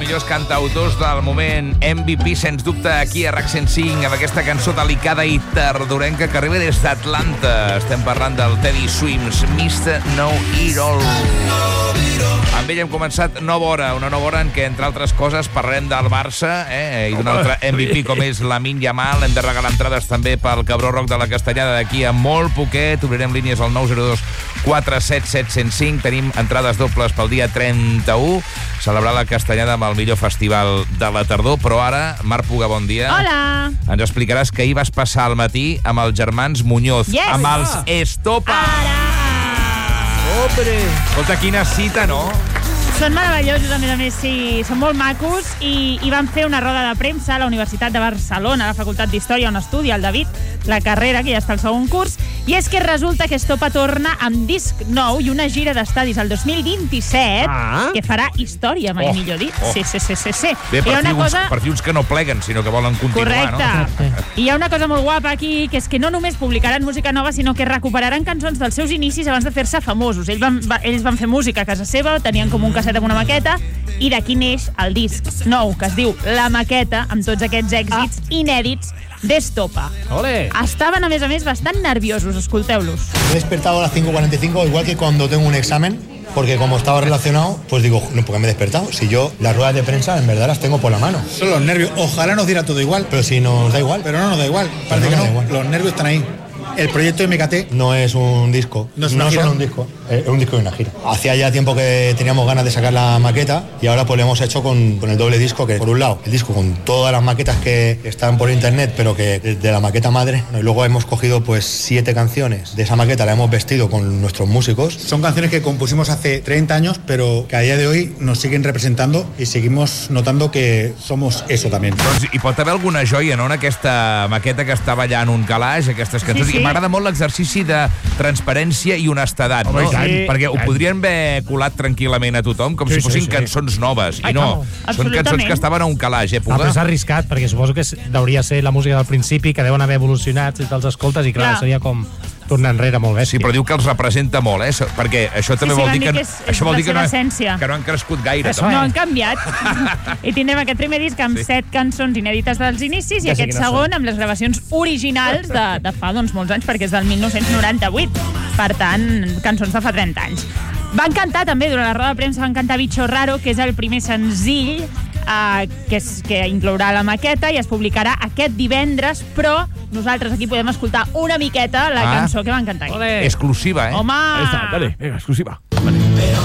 millors cantautors del moment. MVP, sens dubte, aquí a RAC 105, amb aquesta cançó delicada i tardorenca que arriba des d'Atlanta. Estem parlant del Teddy Swims, Mr. Know-It-All. Amb ell hem començat nova hora, una nova hora en què, entre altres coses, parlarem del Barça i d'un altre MVP com és Lamine Yamal. Hem de regalar entrades també pel Cabró Rock de la Castanyada d'aquí a molt poquet. Obrirem línies al 902 477 105. Tenim entrades dobles pel dia 31. Celebrar la Castanyada amb el millor festival de la tardor. Però ara, Marc Puga, bon dia. Hola. Ens explicaràs que ahir vas passar al matí amb els germans Muñoz, amb els Estopa. Escolta, quina cita, no? Són meravellosos, a més, sí. Són molt macos i van fer una roda de premsa a la Universitat de Barcelona, a la Facultat d'Història, on estudia el David, la carrera, que ja està al segon curs, i és que resulta que Estopa torna amb disc nou i una gira d'estadis el 2027, que farà història, mai millor dit. Sí. Bé, per fi uns que no pleguen, sinó que volen continuar, correcte, no? I hi ha una cosa molt guapa aquí, que és que no només publicaran música nova, sinó que recuperaran cançons dels seus inicis abans de fer-se famosos. Ells van fer música a casa seva, tenien com un casset amb una maqueta, i d'aquí neix el disc nou, que es diu La Maqueta, amb tots aquests èxits inèdits d'Estopa. Estaven, a més, bastant nerviosos, escolteu-los. Me he despertado a las 5:45, igual que cuando tengo un examen, porque como estaba relacionado, pues digo, no, ¿por qué me he despertado? Si yo las ruedas de prensa en verdad las tengo por la mano. Son los nervios. Ojalá nos diera todo igual. Pero si nos da igual. Pero no nos da igual. Parece que no. Los nervios están ahí. El proyecto MKT no es un disco, no es solo un disco, es un disco y una gira. Hacía ya tiempo que teníamos ganas de sacar la maqueta y ahora pues lo hemos hecho con el doble disco, que por un lado el disco con todas las maquetas que están por internet, pero que de la maqueta madre, y luego hemos cogido pues 7 canciones de esa maqueta, la hemos vestido con nuestros músicos. Son canciones que compusimos hace 30 años, pero que a día de hoy nos siguen representando y seguimos notando que somos eso también. Doncs hi pot haver alguna joia, no?, en aquesta maqueta que està ballant un calaix, aquestes cançons. Sí. M'agrada molt l'exercici de transparència i honestedat, no? Perquè ho podrien haver colat tranquil·lament a tothom, com si fossin cançons noves. I no, són cançons que estaven a un calaix, Puga? No, però és arriscat, perquè suposo que deuria ser la música del principi, que deuen haver evolucionat si te'ls escoltes, i clar, seria com tornar enrere molt bèstia. Sí, però diu que els representa molt, perquè això també vol dir que no han crescut gaire. No han canviat. I tindrem aquest primer disc amb 7 cançons inèdites dels inicis i aquest segon amb les gravacions originals de fa molts anys, perquè és del 1998. Per tant, cançons de fa 30 anys. Van cantar també, durant la roda de premsa, van cantar Bicho Raro, que és el primer senzill que inclourà la maqueta i es publicarà aquest divendres, però nosaltres aquí podem escoltar una miqueta la cançó que van cantar. Exclusiva, Home! Ahí está, dale, venga, exclusiva.